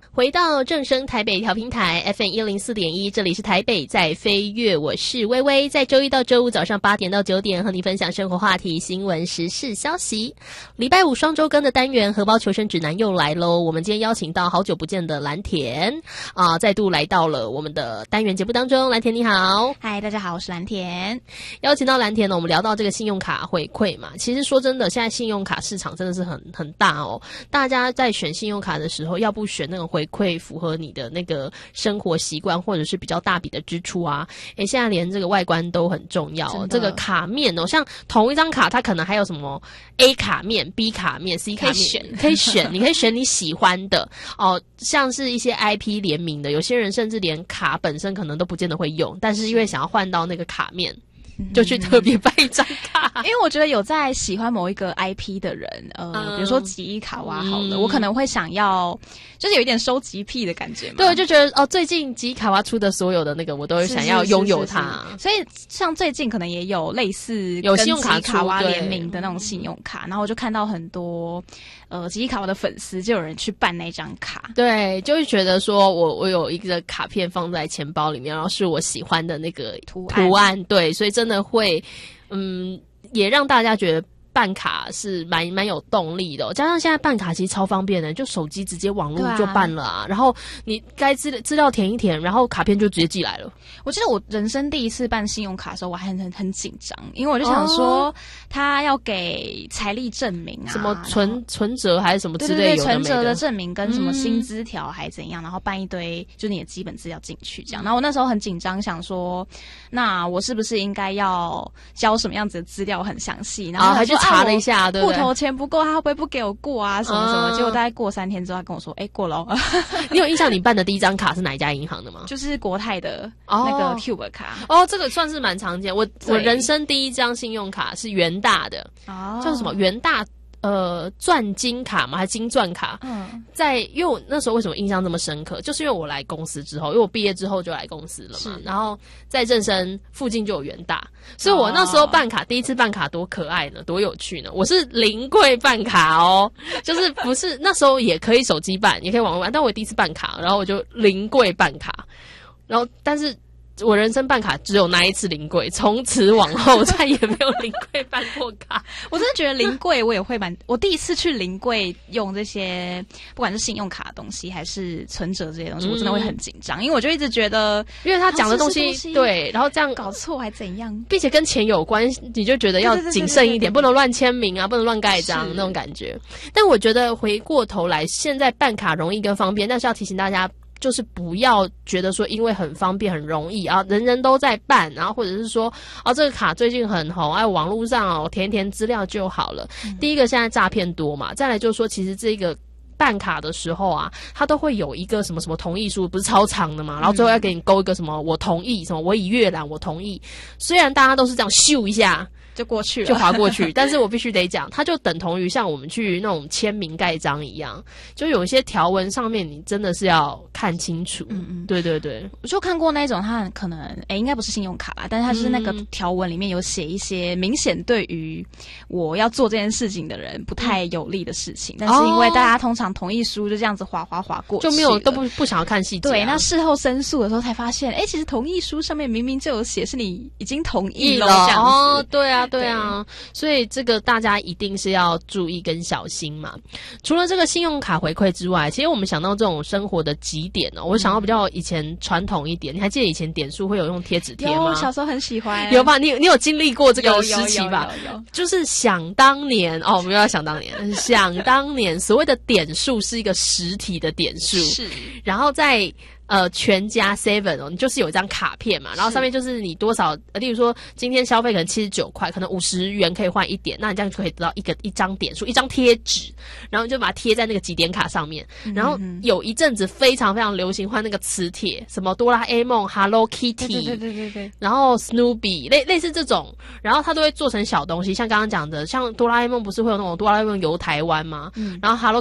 回到正声台北调频台 FM104.1， 这里是台北在飞跃，我是微微，在周一到周五早上8点到9点和你分享生活话题、新闻、时事消息。礼拜五双周更的单元荷包求生指南又来咯，我们今天邀请到好久不见的蓝田再度来到了我们的单元节目当中。蓝田你好。 嗨，大家好，我是蓝田。 邀请到蓝田呢，我们聊到这个信用卡回馈嘛，其实说真的，现在信用卡市场真的是很大哦。大家在选信用卡的时候，要不选那个回馈符合你的那个生活习惯，或者是比较大笔的支出啊，现在连这个外观都很重要。这个卡面哦，像同一张卡，它可能还有什么 A 卡面、B 卡面、C 卡面，可以选，你可以选你喜欢的哦。像是一些 IP 联名的，有些人甚至连卡本身可能都不见得会用，但是因为想要换到那个卡面，就去特别办一张卡。 因为我觉得有在喜欢某一个 IP 的人，比如说吉伊卡哇好了，我可能会想要，就是有一点收集癖的感觉嘛。 对，我就觉得最近吉伊卡哇出的所有的那个，我都会想要拥有它。 所以像最近可能也有类似有信用卡吉伊卡哇联名的那种信用卡，然后我就看到很多吉伊卡哇的粉丝就有人去办那张卡。 对，就会觉得说我有一个卡片放在钱包里面，然后是我喜欢的那个图案，对，所以真的会也让大家觉得办卡是蛮有动力的加上现在办卡其实超方便的，就手机直接网络就办了然后你该资料填一填，然后卡片就直接寄来了。 我记得我人生第一次办信用卡的时候，我还很紧张，因为我就想说他要给财力证明啊， 什么存折还是什么之类的， 对，存折的证明跟什么薪资条还怎样，然后办一堆就是你的基本资料进去这样。然后我那时候很紧张，想说那我是不是应该要交什么样子的资料很详细，然后还去查了一下，对不对？ 户头钱不够，他会不会不给我过啊？什么什么？结果大概过3天之后，他跟我说：“过了。” 你有印象你办的第一张卡是哪一家银行的吗？ 就是国泰的那个 Cube 卡。 这个算是蛮常见。我人生第一张信用卡是元大的，叫什么元大钻金卡嘛，还是金钻卡？因为我那时候为什么印象这么深刻，就是因为我来公司之后，因为我毕业之后就来公司了嘛，然后在正生附近就有元大，所以我那时候办卡，第一次办卡多可爱呢，多有趣呢！我是临柜办卡就是不是那时候也可以手机办，也可以网络办，但我第一次办卡，然后我就临柜办卡，然后但是我人生办卡只有那一次临柜，从此往后再也没有临柜办过卡。 我真的觉得临柜我也会我第一次去临柜用这些不管是信用卡的东西还是存折这些东西，我真的会很紧张，因为我就一直觉得因为他讲的东西对，然后这样搞错还怎样， 并且跟钱有关，你就觉得要谨慎一点，不能乱签名啊，不能乱盖章那种感觉。但我觉得回过头来，现在办卡容易跟方便，但是要提醒大家，就是不要觉得说因为很方便很容易人人都在办，然后或者是说这个卡最近很红网络上填一填资料就好了。第一个现在诈骗多嘛，再来就是说其实这个办卡的时候它都会有一个什么什么同意书，不是超长的嘛，然后最后要给你勾一个什么我同意，什么我已阅览我同意，虽然大家都是这样咻一下就过去了， 就划过去但是我必须得讲，它就等同于像我们去那种签名盖章一样，就有一些条文上面你真的是要看清楚。对对对， 我就看过那种它可能应该不是信用卡吧，但是它是那个条文里面有写一些明显对于我要做这件事情的人不太有利的事情，但是因为大家通常同意书就这样子划过去就没有都不想要看细节。 对，那事后申诉的时候才发现其实同意书上面明明就有写是你已经同意了这样子。 对啊，所以这个大家一定是要注意跟小心嘛。除了这个信用卡回馈之外，其实我们想到这种生活的集点我想到比较以前传统一点，你还记得以前点数会有用贴纸贴吗？ 有，小时候很喜欢。 有吧？你有经历过这个时期吧？ 有。 就是想当年我们又要想当年想当年所谓的点数是一个实体的点数，是，然后在全家 7你就是有一张卡片嘛，然后上面就是你多少例如说今天消费可能79块，可能50元可以换1点，那你这样就可以得到一张点数，一张贴纸，然后就把它贴在那个集点卡上面。然后有一阵子非常非常流行换那个磁铁，什么哆啦 A 梦 Hello Kitty 对，然后 Snoopy 类似这种，然后它都会做成小东西，像刚刚讲的，像哆啦 A 梦不是会有那种哆啦 A 梦游台湾吗？然后 Hello